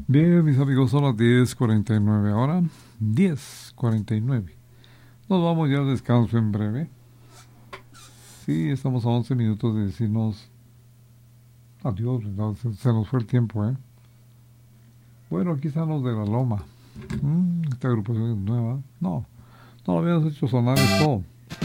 Bien, mis amigos, son las 10:49 ahora. 10:49. Nos vamos ya al descanso en breve. Sí, estamos a 11 minutos de decirnos adiós, ¿verdad? Se nos fue el tiempo, ¿eh? Bueno, aquí están los de la Loma. Esta agrupación es nueva. No, no lo habíamos hecho sonar esto.